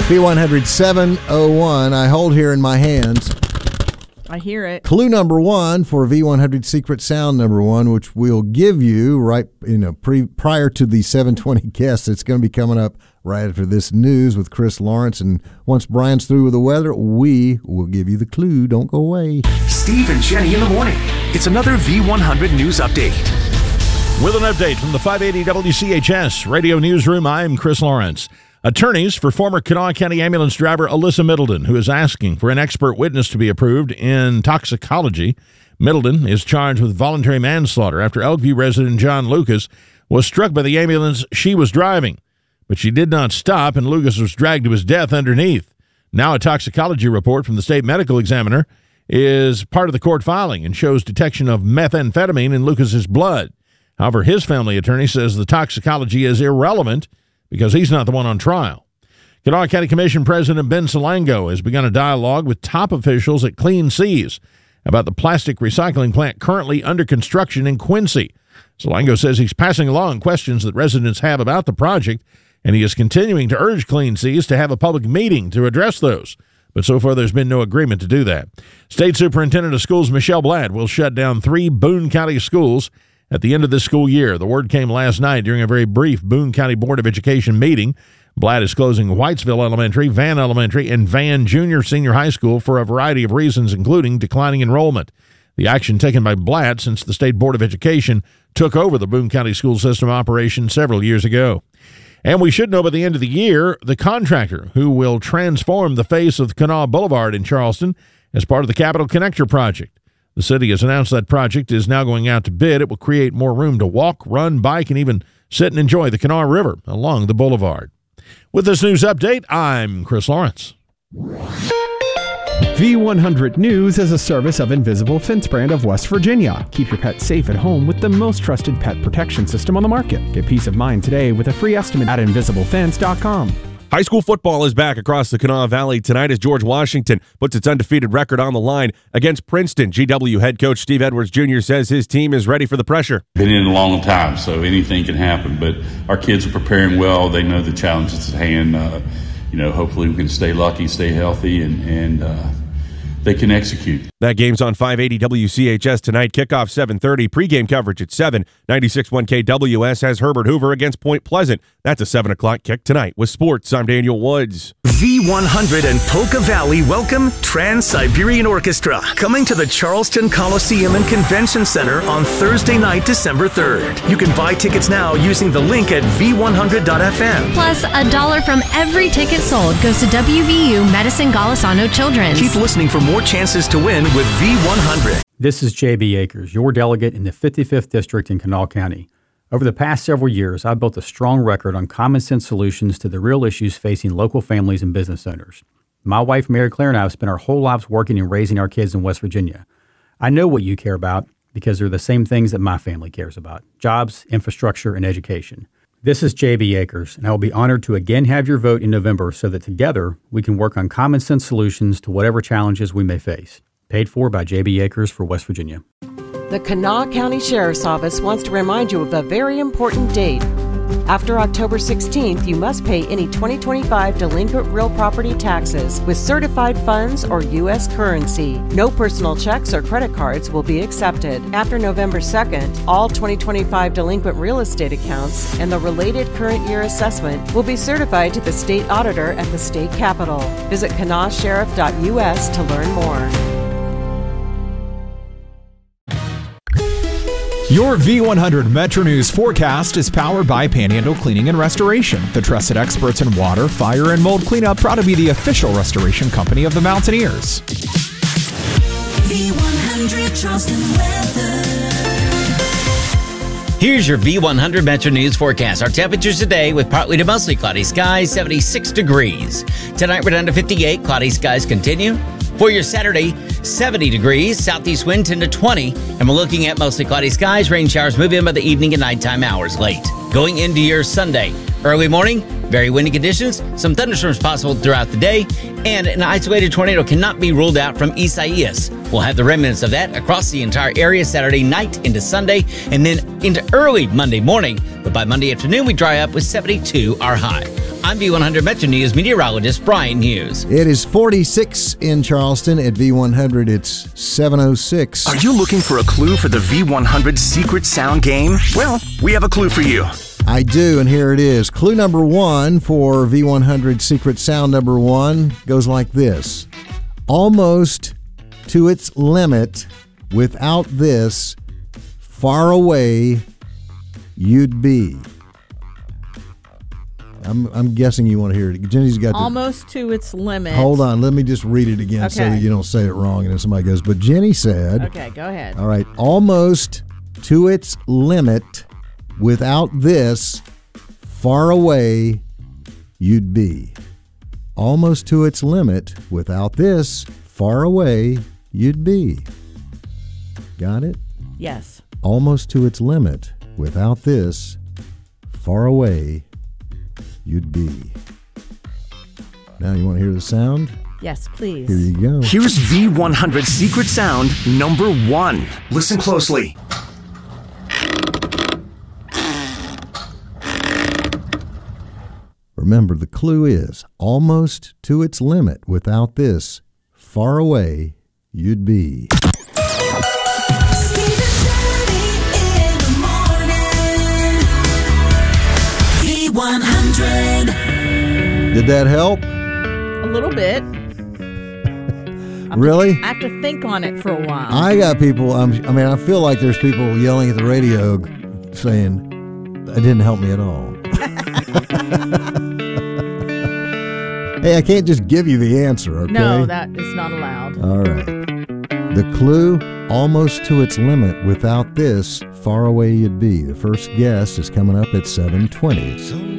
V100 701. I hold here in my hands. I hear it. Clue number one for V100 Secret Sound number one, which we'll give you right, prior to the 720 guest. It's going to be coming up right after this news with Chris Lawrence. And once Brian's through with the weather, we will give you the clue. Don't go away. Steve and Jenny in the morning. It's another V100 News Update. With an update from the 580 WCHS Radio Newsroom, I'm Chris Lawrence. Attorneys for former Kanawha County ambulance driver Alyssa Middleton, who is asking for an expert witness to be approved in toxicology. Middleton is charged with voluntary manslaughter after Elkview resident John Lucas was struck by the ambulance she was driving. But she did not stop, and Lucas was dragged to his death underneath. Now a toxicology report from the state medical examiner is part of the court filing and shows detection of methamphetamine in Lucas's blood. However, his family attorney says the toxicology is irrelevant because he's not the one on trial. Kanawha County Commission President Ben Salango has begun a dialogue with top officials at Clean Seas about the plastic recycling plant currently under construction in Quincy. Salango says he's passing along questions that residents have about the project, and he is continuing to urge Clean Seas to have a public meeting to address those. But so far, there's been no agreement to do that. State Superintendent of Schools Michelle Blatt will shut down 3 Boone County schools at the end of this school year. The word came last night during a very brief Boone County Board of Education meeting. Blatt is closing Whitesville Elementary, Van Elementary, and Van Junior Senior High School for a variety of reasons, including declining enrollment. The action taken by Blatt since the State Board of Education took over the Boone County school system operation several years ago. And we should know by the end of the year, the contractor who will transform the face of Kanawha Boulevard in Charleston as part of the Capital Connector project. The city has announced that project is now going out to bid. It will create more room to walk, run, bike, and even sit and enjoy the Kanawha River along the boulevard. With this news update, I'm Chris Lawrence. V100 News is a service of Invisible Fence brand of West Virginia. Keep your pet safe at home with the most trusted pet protection system on the market. Get peace of mind today with a free estimate at invisiblefence.com. High school football is back across the Kanawha Valley tonight as George Washington puts its undefeated record on the line against Princeton. GW head coach Steve Edwards Jr. says his team is ready for the pressure. Been in a long time, so anything can happen, but our kids are preparing well. They know the challenges at hand. Hopefully we can stay lucky, stay healthy, and they can execute. That game's on 580 WCHS tonight. Kickoff 7:30. Pregame coverage at 7. 96.1 KWS has Herbert Hoover against Point Pleasant. That's a 7 o'clock kick tonight. With sports, I'm Daniel Woods. V100 and Polka Valley welcome Trans-Siberian Orchestra, coming to the Charleston Coliseum and Convention Center on Thursday night, December 3rd. You can buy tickets now using the link at v100.fm. Plus, $1 from every ticket sold goes to WVU Medicine Golisano Children's. Keep listening for more chances to win with V100. This is J.B. Akers, your delegate in the 55th District in Kanawha County. Over the past several years, I've built a strong record on common sense solutions to the real issues facing local families and business owners. My wife, Mary Claire, and I have spent our whole lives working and raising our kids in West Virginia. I know what you care about because they're the same things that my family cares about: jobs, infrastructure, and education. This is J.B. Akers, and I will be honored to again have your vote in November so that together we can work on common sense solutions to whatever challenges we may face. Paid for by J.B. Akers for West Virginia. The Kanawha County Sheriff's Office wants to remind you of a very important date. After October 16th, you must pay any 2025 delinquent real property taxes with certified funds or U.S. currency. No personal checks or credit cards will be accepted. After November 2nd, all 2025 delinquent real estate accounts and the related current year assessment will be certified to the state auditor at the state capitol. Visit kanawhasheriff.us to learn more. Your V100 Metro News forecast is powered by Panhandle Cleaning and Restoration, the trusted experts in water, fire, and mold cleanup, proud to be the official restoration company of the Mountaineers. V100 Charleston weather. Here's your V100 Metro News forecast. Our temperatures today with partly to mostly cloudy skies, 76 degrees. Tonight we're down to 58. Cloudy skies continue. For your Saturday, 70 degrees, southeast wind 10 to 20, and we're looking at mostly cloudy skies. Rain showers move in by the evening and nighttime hours late. Going into your Sunday, early morning, very windy conditions, some thunderstorms possible throughout the day, and an isolated tornado cannot be ruled out from Isaias. We'll have the remnants of that across the entire area Saturday night into Sunday, and then into early Monday morning. But by Monday afternoon, we dry up with 72 our high. I'm V100 Metro News meteorologist Brian Hughes. It is 46 in Charleston. At V100, it's 7:06. Are you looking for a clue for the V100 Secret Sound game? Well, we have a clue for you. I do, and here it is. Clue number 1 for V100 Secret Sound number 1 goes like this. Almost to its limit, without this, far away you'd be. I'm guessing you want to hear it. Jenny's got almost to its limit. Hold on, let me just read it again so that you don't say it wrong and then somebody goes, but Jenny said. Okay, go ahead. All right, almost to its limit, without this, far away you'd be. Almost to its limit, without this, far away you'd be. Got it? Yes. Almost to its limit, without this, far away you'd be. Now you want to hear the sound? Yes, please. Here you go. Here's V100 Secret Sound number 1. Listen closely. Remember, the clue is almost to its limit. Without this, far away you'd be. Did that help? A little bit. Really? I have to think on it for a while. I got people, I feel like there's people yelling at the radio saying, that didn't help me at all. Hey, I can't just give you the answer, okay? No, that is not allowed. All right. The clue, almost to its limit. Without this, far away you'd be. The first guess is coming up at 7:20.